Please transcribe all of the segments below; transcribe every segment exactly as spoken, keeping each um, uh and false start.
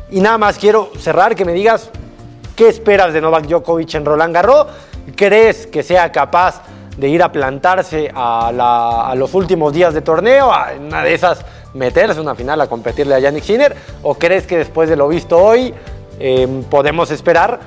Y nada más quiero cerrar, que me digas qué esperas de Novak Djokovic en Roland Garros. ¿Crees que sea capaz de ir a plantarse a, la, a los últimos días de torneo, a una de esas meterse en una final a competirle a Jannik Sinner? ¿O crees que después de lo visto hoy eh, podemos esperar?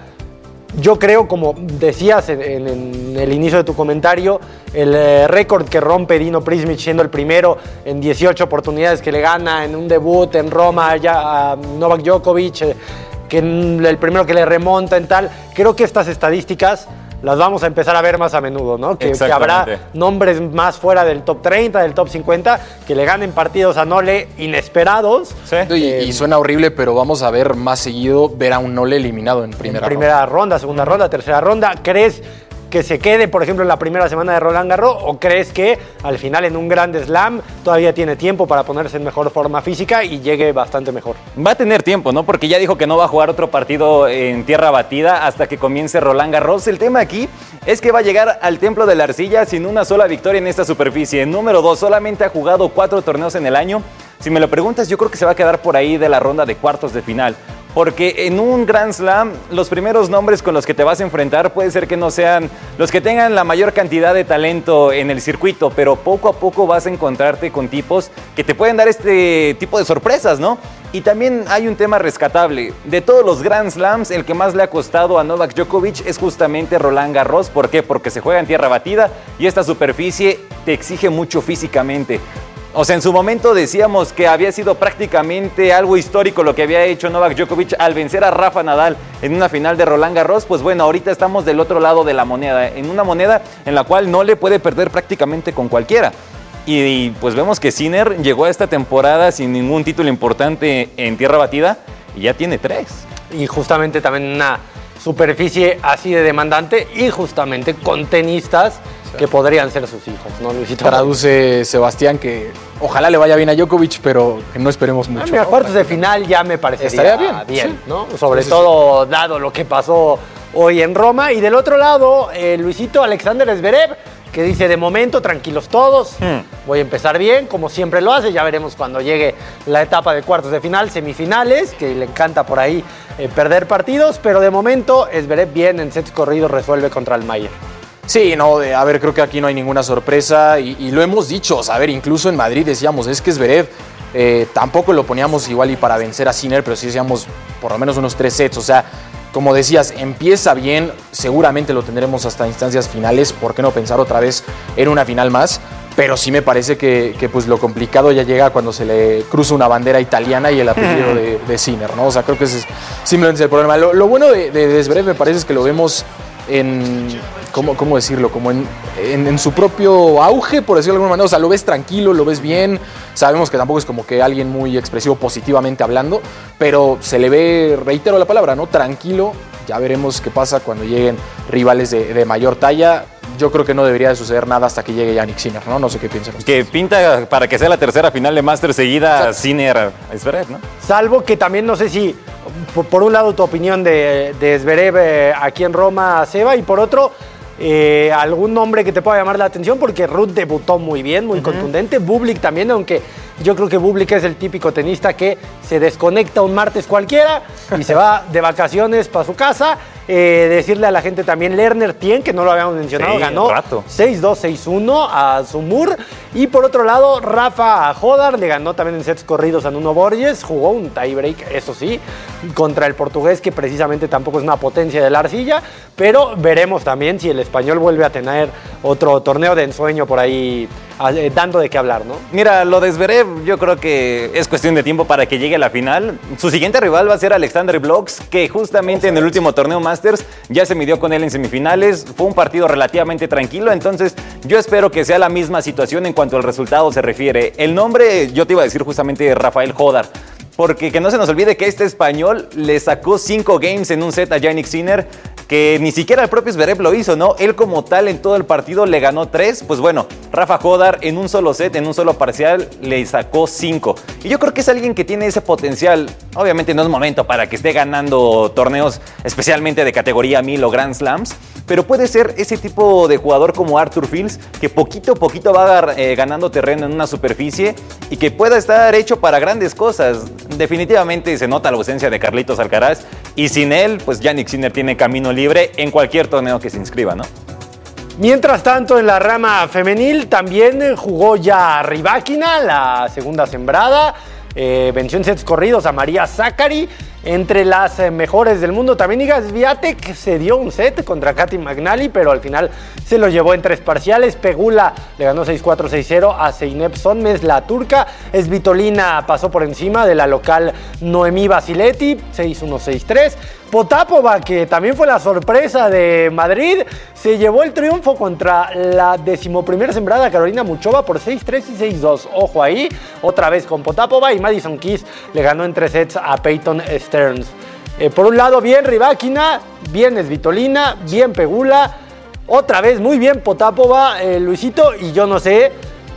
Yo creo, como decías en, en, en el inicio de tu comentario, el eh, récord que rompe Dino Prismic siendo el primero en dieciocho oportunidades que le gana en un debut en Roma ya a Novak Djokovic, eh, que el primero que le remonta en tal. Creo que estas estadísticas las vamos a empezar a ver más a menudo, ¿no? Que, que habrá nombres más fuera del top treinta, del top cincuenta, que le ganen partidos a Nole inesperados. Sí. Y, eh, y suena horrible, pero vamos a ver más seguido ver a un Nole eliminado en primera, en primera ronda. ronda, segunda ronda, tercera ronda. ¿Crees que se quede, por ejemplo, en la primera semana de Roland Garros? ¿O crees que al final en un Grand Slam todavía tiene tiempo para ponerse en mejor forma física y llegue bastante mejor? Va a tener tiempo, ¿no? Porque ya dijo que no va a jugar otro partido en tierra batida hasta que comience Roland Garros. El tema aquí es que va a llegar al Templo de la Arcilla sin una sola victoria en esta superficie. Número dos, solamente ha jugado cuatro torneos en el año. Si me lo preguntas, yo creo que se va a quedar por ahí de la ronda de cuartos de final. Porque en un Grand Slam, los primeros nombres con los que te vas a enfrentar puede ser que no sean los que tengan la mayor cantidad de talento en el circuito, pero poco a poco vas a encontrarte con tipos que te pueden dar este tipo de sorpresas, ¿no? Y también hay un tema rescatable. De todos los Grand Slams, el que más le ha costado a Novak Djokovic es justamente Roland Garros. ¿Por qué? Porque se juega en tierra batida y esta superficie te exige mucho físicamente. O sea, en su momento decíamos que había sido prácticamente algo histórico lo que había hecho Novak Djokovic al vencer a Rafa Nadal en una final de Roland Garros. Pues bueno, ahorita estamos del otro lado de la moneda, en una moneda en la cual no le puede perder prácticamente con cualquiera. Y, y pues vemos que Sinner llegó a esta temporada sin ningún título importante en tierra batida y ya tiene tres. Y justamente también una superficie así de demandante y justamente con tenistas que podrían ser sus hijos, ¿no, Luisito? Traduce Sebastián que ojalá le vaya bien a Djokovic, pero que no esperemos mucho. A mí a ¿no? cuartos de final ya me parecería estaría bien, bien sí. ¿no? Sobre sí, todo sí. Dado lo que pasó hoy en Roma. Y del otro lado, eh, Luisito, Alexander Zverev, que dice, de momento, tranquilos todos, hmm. voy a empezar bien, como siempre lo hace, ya veremos cuando llegue la etapa de cuartos de final, semifinales, que le encanta por ahí eh, perder partidos, pero de momento Zverev bien en sets corridos resuelve contra el Mayer. Sí, no, de, a ver, creo que aquí no hay ninguna sorpresa y, y lo hemos dicho, o sea, a ver, incluso en Madrid decíamos, es que Zverev eh, tampoco lo poníamos igual y para vencer a Sinner, pero sí decíamos por lo menos unos tres sets, o sea, como decías, empieza bien, seguramente lo tendremos hasta instancias finales, ¿por qué no pensar otra vez en una final más? Pero sí me parece que, que pues lo complicado ya llega cuando se le cruza una bandera italiana y el apellido de, de Sinner, ¿no? O sea, creo que ese es simplemente el problema. Lo, lo bueno de, de, de Zverev me parece es que lo vemos en, ¿cómo, cómo decirlo? Como en, en, en su propio auge, por decirlo de alguna manera. O sea, lo ves tranquilo, lo ves bien. Sabemos que tampoco es como que alguien muy expresivo positivamente hablando, pero se le ve, reitero la palabra, ¿no? Tranquilo. Ya veremos qué pasa cuando lleguen rivales de, de mayor talla. Yo creo que no debería de suceder nada hasta que llegue Jannik Sinner, ¿no? No sé qué piensan ustedes. Que pinta para que sea la tercera final de Masters seguida Sinner Zverev, ¿no? Salvo que también no sé si, por, por un lado tu opinión de, de Zverev eh, aquí en Roma, Seba, y por otro, eh, algún nombre que te pueda llamar la atención, porque Ruud debutó muy bien, muy uh-huh. contundente. Bublik también, aunque yo creo que Bublik es el típico tenista que se desconecta un martes cualquiera y se va de vacaciones para su casa. Eh, decirle a la gente también, Lerner Tien, que no lo habíamos mencionado, sí, ganó seis dos, seis uno a Sumur. Y por otro lado, Rafa Jodar le ganó también en sets corridos a Nuno Borges. Jugó un tiebreak, eso sí, contra el portugués, que precisamente tampoco es una potencia de la arcilla. Pero veremos también si el español vuelve a tener otro torneo de ensueño por ahí, eh, dando de qué hablar, ¿no? Mira, lo de Zverev yo creo que es cuestión de tiempo para que llegue a la final. Su siguiente rival va a ser Alexander Bloks, que justamente en el último torneo Masters ya se midió con él en semifinales. Fue un partido relativamente tranquilo, entonces yo espero que sea la misma situación en cuanto al resultado se refiere. El nombre, yo te iba a decir justamente Rafael Jodar, porque que no se nos olvide que este español le sacó cinco games en un set a Jannik Sinner, que ni siquiera el propio Zverev lo hizo, ¿no? Él como tal en todo el partido le ganó tres. Pues bueno, Rafa Jodar en un solo set, en un solo parcial, le sacó cinco. Y yo creo que es alguien que tiene ese potencial. Obviamente no es momento para que esté ganando torneos, especialmente de categoría mil o Grand Slams, pero puede ser ese tipo de jugador como Arthur Fields, que poquito a poquito va eh, ganando terreno en una superficie y que pueda estar hecho para grandes cosas. Definitivamente se nota la ausencia de Carlitos Alcaraz y sin él, pues Jannik Sinner tiene camino libre en cualquier torneo que se inscriba, ¿no? Mientras tanto, en la rama femenil también jugó ya Rybakina, la segunda sembrada. Eh, venció en sets corridos a María Sakkari. Entre las eh, mejores del mundo también Iga Swiatek se dio un set contra Caty McNally, pero al final se lo llevó en tres parciales. Pegula le ganó seis cuatro seis cero a Zeynep Sonmez, la turca. Svitolina pasó por encima de la local Noemí Basiletti, seis uno seis tres. Potapova, que también fue la sorpresa de Madrid, se llevó el triunfo contra la decimoprimera sembrada Carolina Muchova por seis tres y seis dos. Ojo ahí, otra vez con Potapova, y Madison Keys le ganó en tres sets a Peyton Stearns. Eh, por un lado, bien Rybakina, bien Svitolina, bien Pegula, otra vez muy bien Potapova, eh, Luisito, y yo no sé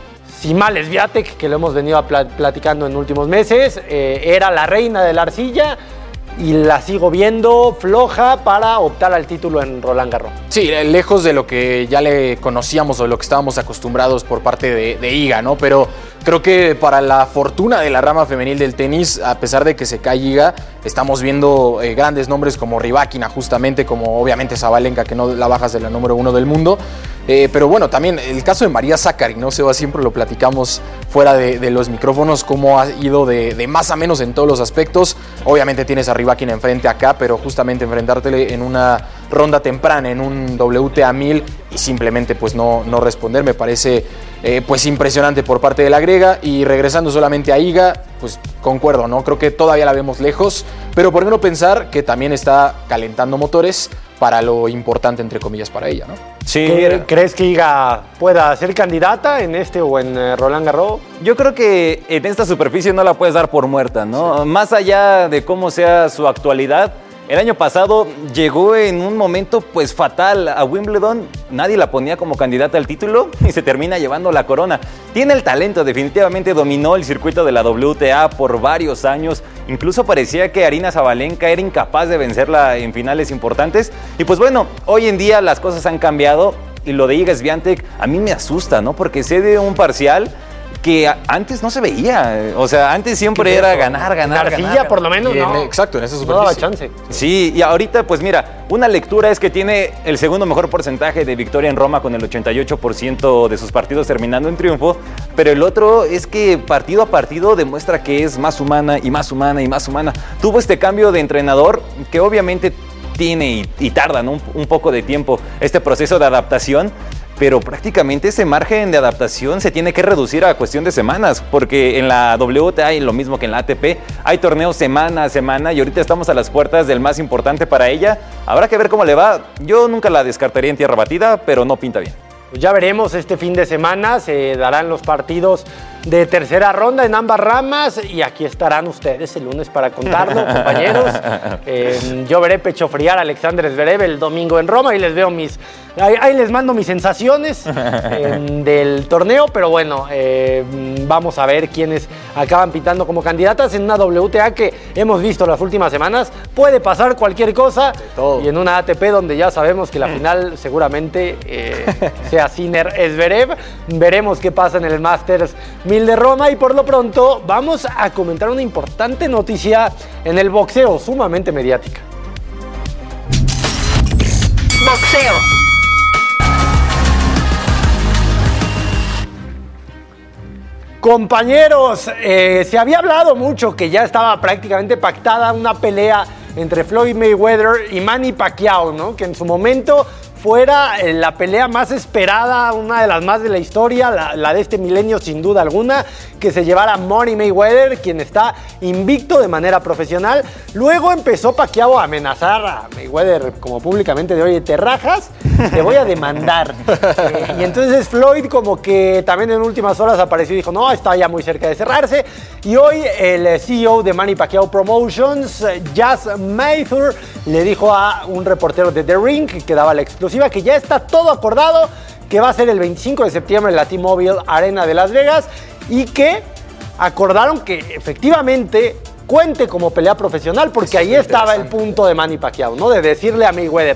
si mal Swiatek, que lo hemos venido plat- platicando en últimos meses, eh, era la reina de la arcilla, y la sigo viendo floja para optar al título en Roland Garros. Sí, lejos de lo que ya le conocíamos o de lo que estábamos acostumbrados por parte de, de Iga, ¿no? Pero creo que para la fortuna de la rama femenil del tenis, a pesar de que se cae Iga, estamos viendo eh, grandes nombres como Rybakina, justamente, como obviamente Sabalenka, que no la bajas de la número uno del mundo. Eh, pero bueno, también el caso de María Sakkari, ¿no? Seba, siempre lo platicamos fuera de, de los micrófonos, cómo ha ido de, de más a menos en todos los aspectos. Obviamente tienes a Rybakina enfrente acá, pero justamente enfrentártele en una ronda temprana, en un W T A mil, y simplemente pues no, no responder, me parece eh, pues impresionante por parte de la griega. Y regresando solamente a Iga, pues concuerdo, ¿no? Creo que todavía la vemos lejos, pero por qué no pensar que también está calentando motores para lo importante, entre comillas, para ella, ¿no? Sí, ¿Qué, ¿Crees que Iga pueda ser candidata en este o en eh, Roland Garros? yo creo que en esta superficie no la puedes dar por muerta, ¿no? Sí. Más allá de cómo sea su actualidad, el año pasado llegó en un momento pues fatal a Wimbledon, nadie la ponía como candidata al título y se termina llevando la corona. Tiene el talento, definitivamente dominó el circuito de la W T A por varios años, incluso parecía que Aryna Sabalenka era incapaz de vencerla en finales importantes. Y pues bueno, hoy en día las cosas han cambiado y lo de Iga Swiatek a mí me asusta, ¿no? Porque cede un parcial que antes no se veía, o sea, antes siempre era ganar, ganar, García, ganar. por lo menos, en, no. Exacto, en esa No daba superficie. chance. Sí, y ahorita, pues mira, una lectura es que tiene el segundo mejor porcentaje de victoria en Roma con el ochenta y ocho por ciento de sus partidos terminando en triunfo, pero el otro es que partido a partido demuestra que es más humana y más humana y más humana. Tuvo este cambio de entrenador que obviamente tiene y, y tarda, ¿no? un, un poco de tiempo este proceso de adaptación, pero prácticamente ese margen de adaptación se tiene que reducir a cuestión de semanas, porque en la W T A y lo mismo que en la A T P hay torneos semana a semana y ahorita estamos a las puertas del más importante para ella. Habrá que ver cómo le va. Yo nunca la descartaría en tierra batida, pero no pinta bien. Pues ya veremos, este fin de semana se darán los partidos de tercera ronda en ambas ramas y aquí estarán ustedes el lunes para contarlo, compañeros. Eh, yo veré pecho friar a Alexander Zverev el domingo en Roma y les veo mis... Ahí, ahí les mando mis sensaciones eh, del torneo, pero bueno, eh, vamos a ver quiénes acaban pintando como candidatas en una W T A que hemos visto las últimas semanas. Puede pasar cualquier cosa y en una A T P donde ya sabemos que la final seguramente eh, sea Sinner-Zverev. Veremos qué pasa en el Masters mil de Roma y por lo pronto vamos a comentar una importante noticia en el boxeo, sumamente mediática. Boxeo. Compañeros, eh, se había hablado mucho que ya estaba prácticamente pactada una pelea entre Floyd Mayweather y Manny Pacquiao, ¿no? Que en su momento fuera eh, la pelea más esperada, una de las más de la historia, la, la de este milenio sin duda alguna, que se llevara Money Mayweather, quien está invicto de manera profesional. Luego empezó Pacquiao a amenazar a Mayweather como públicamente de, oye, te rajas, te voy a demandar. eh, y entonces Floyd como que también en últimas horas apareció y dijo, no, está ya muy cerca de cerrarse. Y hoy el C E O de Manny Pacquiao Promotions, Jazz Mathur, le dijo a un reportero de The Ring que daba la exclusiva que ya está todo acordado, que va a ser el veinticinco de septiembre en la T-Mobile Arena de Las Vegas y que acordaron que efectivamente cuente como pelea profesional, porque ahí estaba el punto de Manny Pacquiao, ¿no? De decirle a Mayweather,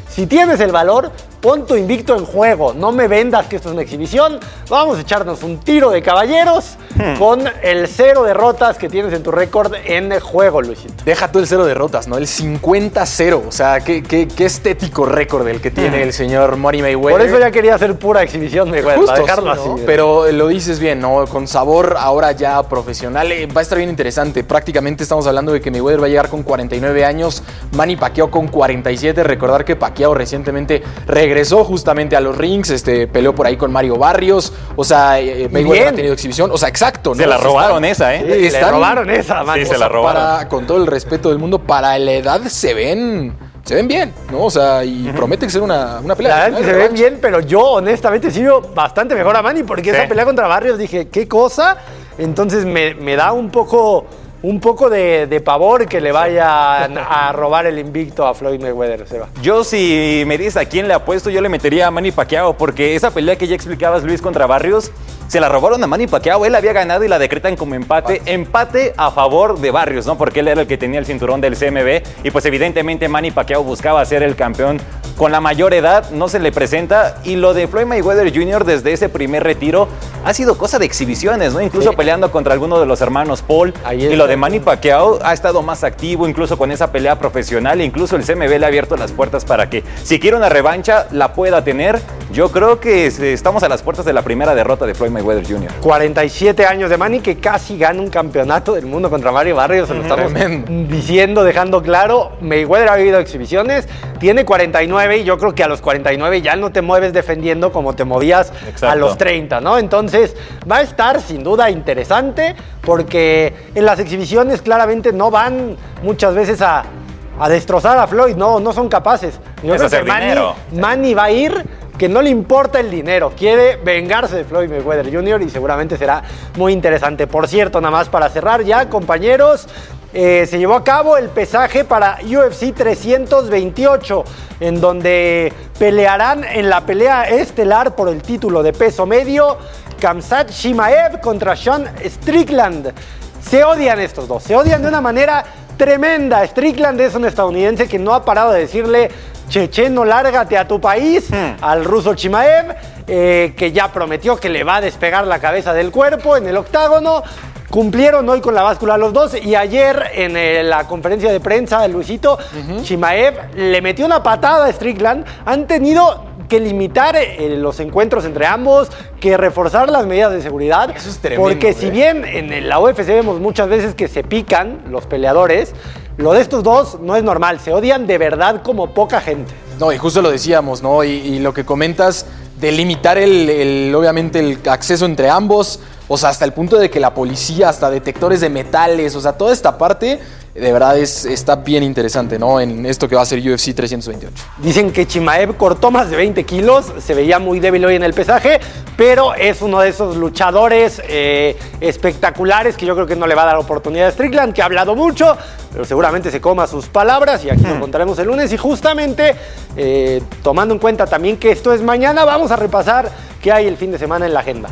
Si tienes el valor, pon tu invicto en juego. No me vendas que esto es una exhibición. Vamos a echarnos un tiro de caballeros hmm. con el cero derrotas que tienes en tu récord en juego, Luisito. Deja tú el cero derrotas, ¿no? El cincuenta cero. O sea, qué, qué, qué estético récord el que tiene hmm. el señor Money Mayweather. Por eso ya quería hacer pura exhibición, Mayweather, Justo, para dejarlo sí, ¿no? así. Pero lo dices bien, ¿no? Con sabor ahora ya profesional. Eh, va a estar bien interesante. Prácticamente estamos hablando de que Mayweather va a llegar con cuarenta y nueve años, Manny Pacquiao con cuarenta y siete. Recordar que Pacquiao recientemente regresó justamente a los rings, este, peleó por ahí con Mario Barrios. O sea, eh, Mayweather ha tenido exhibición. O sea, exacto, ¿no? Se la robaron esa, ¿eh? Sí, están, le robaron esa, Manny. Sí, se la robaron. Para, con todo el respeto del mundo, para la edad se ven... Se ven bien, ¿no? O sea, y uh-huh. promete que ser una, una pelea. La verdad es que se ven bien, pero yo honestamente sí veo bastante mejor a Manny, porque sí. esa pelea contra Barrios dije, ¿qué cosa? Entonces me, me da un poco... Un poco de, de pavor que le vayan a robar el invicto a Floyd Mayweather, Seba. Yo, si me dices a quién le apuesto, yo le metería a Manny Pacquiao, porque esa pelea que ya explicabas, Luis, contra Barrios, se la robaron a Manny Pacquiao. Él había ganado y la decretan como empate. Empate a favor de Barrios, ¿no? Porque él era el que tenía el cinturón del C M B. Y pues evidentemente Manny Pacquiao buscaba ser el campeón con la mayor edad. No se le presenta. Y lo de Floyd Mayweather junior desde ese primer retiro ha sido cosa de exhibiciones, ¿no? Incluso sí. peleando contra alguno de los hermanos Paul. Y lo de Manny Pacquiao ha estado más activo, incluso con esa pelea profesional. Incluso el C M B le ha abierto las puertas para que, si quiere una revancha, la pueda tener. Yo creo que estamos a las puertas de la primera derrota de Floyd Mayweather junior cuarenta y siete años de Manny, que casi gana un campeonato del mundo contra Mario Barrios. Se lo estamos Tremendo. diciendo, dejando claro. Mayweather ha vivido exhibiciones, tiene cuarenta y nueve y yo creo que a los cuarenta y nueve ya no te mueves defendiendo como te movías Exacto. a los treinta, ¿no? Entonces va a estar sin duda interesante, porque en las exhibiciones claramente no van muchas veces a, a destrozar a Floyd, no, no son capaces. Yo es creo hacer que Manny, dinero. Manny va a ir, que no le importa el dinero, quiere vengarse de Floyd Mayweather junior y seguramente será muy interesante. Por cierto, nada más para cerrar ya, compañeros, eh, se llevó a cabo el pesaje para U F C trescientos veintiocho, en donde pelearán en la pelea estelar por el título de peso medio Khamzat Chimaev contra Sean Strickland. Se odian estos dos, se odian de una manera tremenda. Strickland es un estadounidense que no ha parado de decirle: checheno, lárgate a tu país, hmm. al ruso Chimaev, eh, que ya prometió que le va a despegar la cabeza del cuerpo en el octágono. Cumplieron hoy con la báscula los dos, y ayer en eh, la conferencia de prensa de Luisito, uh-huh. Chimaev le metió una patada a Strickland. Han tenido que limitar eh, los encuentros entre ambos, que reforzar las medidas de seguridad. Eso es tremendo. Porque si bien en la U F C vemos muchas veces que se pican los peleadores, lo de estos dos no es normal. Se odian de verdad como poca gente. No, y justo lo decíamos, ¿no? Y, y lo que comentas de limitar el, el, obviamente, el acceso entre ambos, o sea, hasta el punto de que la policía, hasta detectores de metales, o sea, toda esta parte, de verdad es, está bien interesante, ¿no? En esto que va a ser U F C trescientos veintiocho. Dicen que Chimaev cortó más de veinte kilos, se veía muy débil hoy en el pesaje, pero es uno de esos luchadores eh, espectaculares que yo creo que no le va a dar oportunidad a Strickland, que ha hablado mucho, pero seguramente se coma sus palabras, y aquí lo contaremos el lunes. Y justamente, eh, tomando en cuenta también que esto es mañana, vamos a repasar qué hay el fin de semana en la agenda.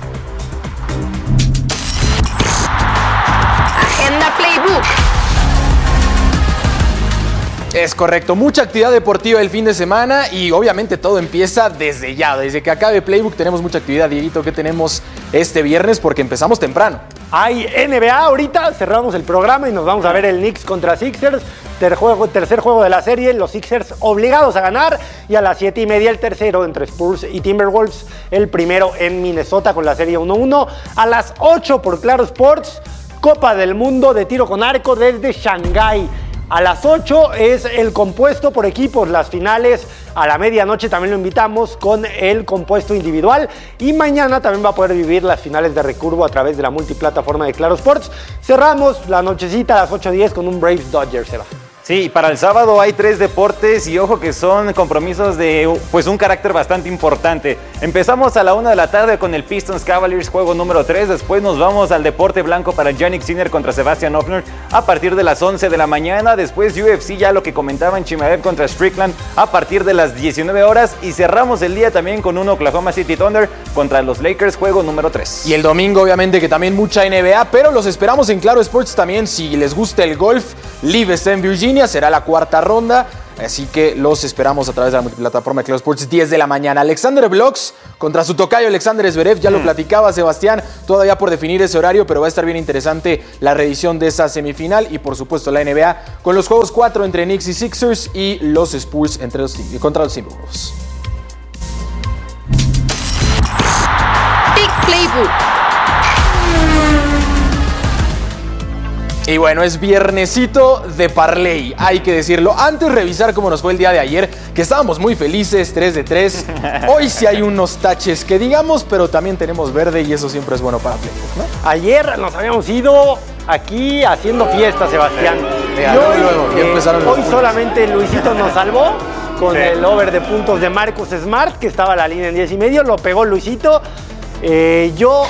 Agenda Playbook. Es correcto, mucha actividad deportiva el fin de semana, y obviamente todo empieza desde ya, desde que acabe Playbook tenemos mucha actividad. Dieguito, ¿qué tenemos este viernes? Porque empezamos temprano. Hay N B A ahorita, cerramos el programa y nos vamos a ver el Knicks contra Sixers, ter juego, tercer juego de la serie, los Sixers obligados a ganar, y a las siete y media el tercero entre Spurs y Timberwolves, el primero en Minnesota con la serie uno uno. A las ocho por Claro Sports, Copa del Mundo de tiro con arco desde Shanghái. A las ocho es el compuesto por equipos, las finales a la medianoche también lo invitamos con el compuesto individual, y mañana también va a poder vivir las finales de recurvo a través de la multiplataforma de Claro Sports. Cerramos la nochecita a las ocho diez con un Braves Dodgers, Seba. Sí, para el sábado hay tres deportes, y ojo que son compromisos de pues un carácter bastante importante. Empezamos a la una de la tarde con el Pistons Cavaliers, juego número tres. Después nos vamos al deporte blanco para Yannick Sinner contra Sebastian Hoffner a partir de las once de la mañana. Después U F C, ya lo que comentaban, Chimaev contra Strickland a partir de las diecinueve horas. Y cerramos el día también con un Oklahoma City Thunder contra los Lakers, juego número tres. Y el domingo obviamente que también mucha N B A, pero los esperamos en Claro Sports también si les gusta el golf. Live está en Virginia, será la cuarta ronda. Así que los esperamos a través de la multiplataforma de Claro Sports, diez de la mañana. Alexander Blox contra su tocayo Alexander Zverev, ya lo platicaba Sebastián, todavía por definir ese horario, pero va a estar bien interesante la reedición de esa semifinal y por supuesto la N B A con los juegos cuatro entre Knicks y Sixers y los Spurs entre los, contra los Timberwolves. Big Playbook. Y bueno, es viernesito de parlay, hay que decirlo. Antes de revisar cómo nos fue el día de ayer, que estábamos muy felices, tres de tres. Hoy sí hay unos taches que digamos, pero también tenemos verde y eso siempre es bueno para Playbook, ¿no? Ayer nos habíamos ido aquí haciendo fiesta, Sebastián. Sí, y hoy, luego, ya eh, empezaron los hoy solamente Luisito nos salvó con sí. el over de puntos de Marcus Smart, que estaba a la línea en diez y medio, lo pegó Luisito. Eh, yo...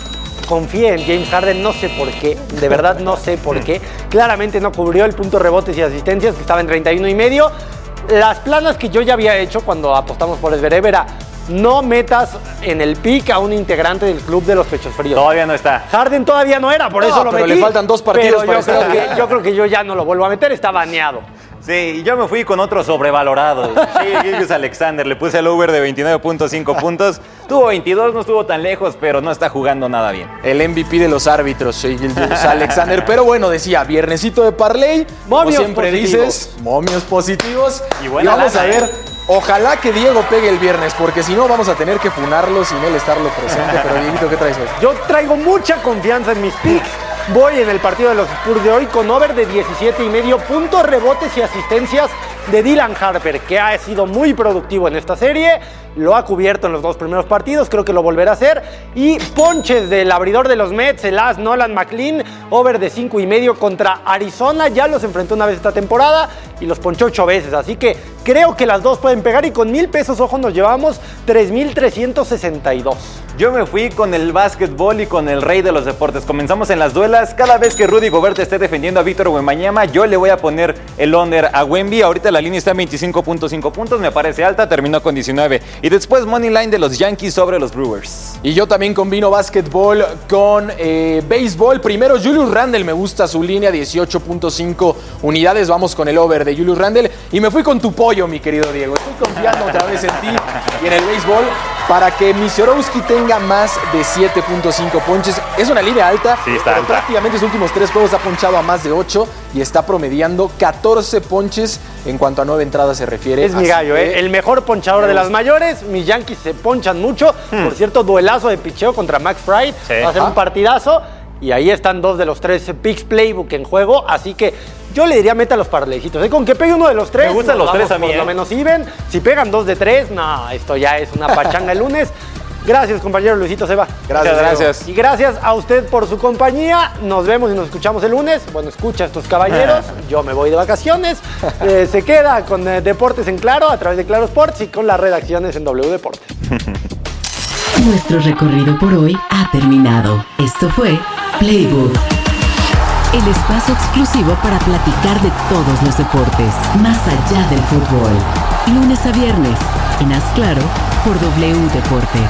Confié en James Harden, no sé por qué, de verdad no sé por qué. Claramente no cubrió el punto de rebotes y asistencias, que estaba en treinta y uno y medio. Las planas que yo ya había hecho cuando apostamos por Zverev era: no metas en el pick a un integrante del club de los pechos fríos. Todavía no está. Harden todavía no era, por no, eso lo pero metí. le faltan dos partidos pero para yo creo, estar. que, yo creo que yo ya no lo vuelvo a meter, está baneado. Sí, y yo me fui con otro sobrevalorado. Shai Gilgeous-Alexander, le puse el over de veintinueve punto cinco puntos. Tuvo veintidós, no estuvo tan lejos, pero no está jugando nada bien. El M V P de los árbitros, Shai Gilgeous-Alexander. Pero bueno, decía, viernesito de parlay. Momios como siempre positivos. dices, momios positivos. Y buena y vamos lana, a ver, ¿eh? ojalá que Diego pegue el viernes, porque si no vamos a tener que funarlo sin él estarlo presente. Pero Dieguito, ¿qué traes hoy? Yo traigo mucha confianza en mis picks. Voy en el partido de los Spurs de hoy con over de diecisiete y medio puntos, rebotes y asistencias de Dylan Harper, que ha sido muy productivo en esta serie. Lo ha cubierto en los dos primeros partidos, creo que lo volverá a hacer. Y ponches del abridor de los Mets, el as Nolan McLean, over de cinco y medio contra Arizona. Ya los enfrentó una vez esta temporada y los ponchó ocho veces. Así que creo que las dos pueden pegar y con mil pesos, ojo, nos llevamos tres mil trescientos sesenta y dos. Yo me fui con el básquetbol y con el rey de los deportes. Comenzamos en las duelas. Cada vez que Rudy Gobert esté defendiendo a Víctor Wembanyama, yo le voy a poner el under a Wemby. Ahorita la línea está en veinticinco punto cinco puntos, me parece alta, terminó con diecinueve. Y después money line de los Yankees sobre los Brewers. Y yo también combino básquetbol con eh, béisbol. Primero, Julius Randle, me gusta su línea, dieciocho punto cinco unidades. Vamos con el over de Julius Randle. Y me fui con tu pollo, mi querido Diego. Estoy confiando otra vez en ti y en el béisbol para que Misorowski tenga más de siete punto cinco ponches. Es una línea alta, sí, está pero alta. Prácticamente sus últimos tres juegos ha ponchado a más de ocho y está promediando catorce ponches en cuanto a nueve entradas se refiere. Es mi gallo, ¿eh? El mejor ponchador de las mayores. Mis Yankees se ponchan mucho. Hmm. Por cierto, duelazo de picheo contra Max Fried. Sí. Va a ser un partidazo. Y ahí están dos de los tres picks playbook en juego. Así que yo le diría meta los parleycitos. ¿eh? Con que pegue uno de los tres. Me gustan los tres a mí. Por ¿eh? lo menos even. Si pegan dos de tres, no, esto ya es una pachanga el lunes. Gracias, compañero Luisito Seba. Gracias, gracias. Y gracias a usted por su compañía. Nos vemos y nos escuchamos el lunes. Bueno, escucha a estos caballeros. Yo me voy de vacaciones. Eh, se queda con eh, Deportes en Claro, a través de Claro Sports y con las redacciones en W Deportes. Nuestro recorrido por hoy ha terminado. Esto fue Playbook, el espacio exclusivo para platicar de todos los deportes, más allá del fútbol. Lunes a viernes, en Haz Claro, por W Deportes.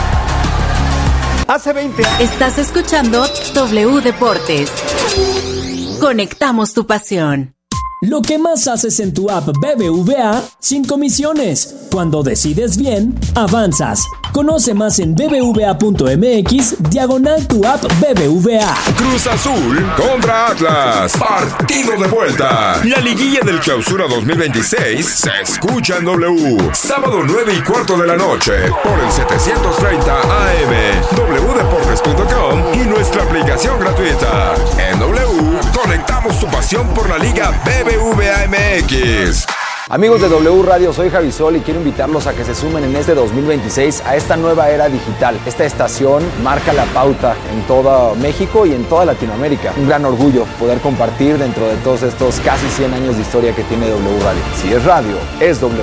Hace veinte años. Estás escuchando W Deportes. Conectamos tu pasión. Lo que más haces en tu app B B V A sin comisiones. Cuando decides bien, avanzas. Conoce más en bbva.mx diagonal tu app B B V A. Cruz Azul contra Atlas. Partido de vuelta. La liguilla del Clausura dos mil veintiséis se escucha en W. Sábado nueve y cuarto de la noche por el setecientos treinta A M, w deportes punto com y nuestra aplicación gratuita. En W, conectamos tu pasión por la Liga B B V A M X. Amigos de W Radio, soy Javi Sol y quiero invitarlos a que se sumen en este dos mil veintiséis a esta nueva era digital. Esta estación marca la pauta en todo México y en toda Latinoamérica. Un gran orgullo poder compartir dentro de todos estos casi cien años de historia que tiene W Radio. Si es radio, es W.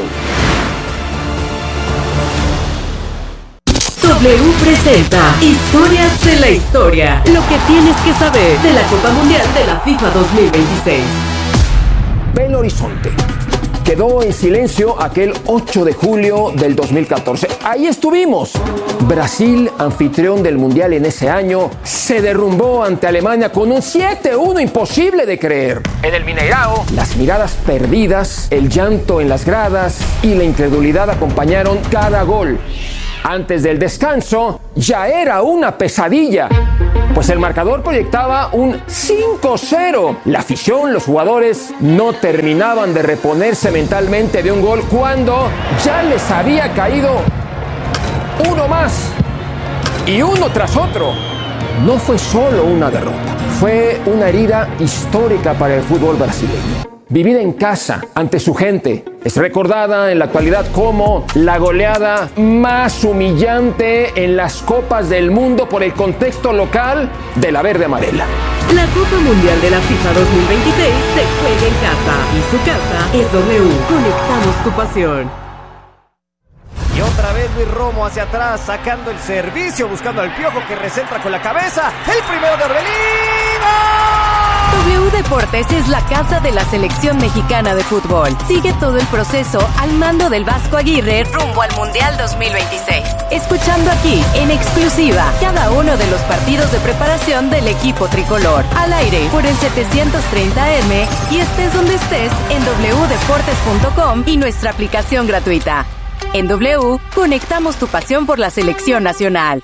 W presenta Historias de la Historia. Lo que tienes que saber de la Copa Mundial de la FIFA dos mil veintiséis. Ve el horizonte. quedó en silencio aquel ocho de julio del dos mil catorce. Ahí estuvimos. Brasil, anfitrión del Mundial en ese año, se derrumbó ante Alemania con un siete uno imposible de creer. En el Mineirao, las miradas perdidas, el llanto en las gradas y la incredulidad acompañaron cada gol. Antes del descanso, ya era una pesadilla, pues el marcador proyectaba un cinco cero. La afición, los jugadores, no terminaban de reponerse mentalmente de un gol cuando ya les había caído uno más y uno tras otro. No fue solo una derrota, fue una herida histórica para el fútbol brasileño. Vivida en casa, ante su gente, es recordada en la actualidad como la goleada más humillante en las Copas del Mundo por el contexto local de la verde amarela. La Copa Mundial de la FIFA dos mil veintiséis se juega en casa y su casa es W. Conectamos tu pasión. Y otra vez Luis Romo hacia atrás, sacando el servicio, buscando al Piojo que recentra con la cabeza. El primero de Orbelín. W Deportes es la casa de la selección mexicana de fútbol. Sigue todo el proceso al mando del Vasco Aguirre rumbo al Mundial dos mil veintiséis. Escuchando aquí, en exclusiva, cada uno de los partidos de preparación del equipo tricolor. Al aire por el setecientos treinta A M y estés donde estés en doble u deportes punto com y nuestra aplicación gratuita. En W, conectamos tu pasión por la selección nacional.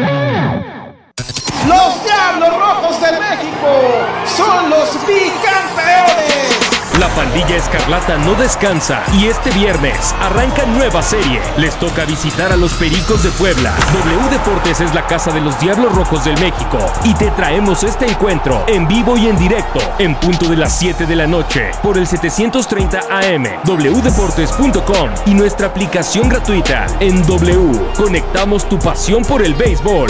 Los Diablos Rojos de México son los bicampeones. La pandilla escarlata no descansa y este viernes arranca nueva serie. Les toca visitar a los Pericos de Puebla. W Deportes es la casa de los Diablos Rojos del México y te traemos este encuentro en vivo y en directo en punto de las siete de la noche por el setecientos treinta A M, doble u deportes punto com y nuestra aplicación gratuita. En W, conectamos tu pasión por el béisbol.